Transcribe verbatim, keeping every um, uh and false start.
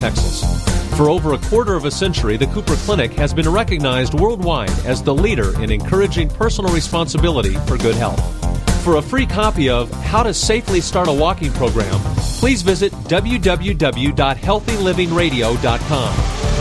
Texas. For over a quarter of a century, the Cooper Clinic has been recognized worldwide as the leader in encouraging personal responsibility for good health. For a free copy of How to Safely Start a Walking Program, please visit w w w dot healthy living radio dot com.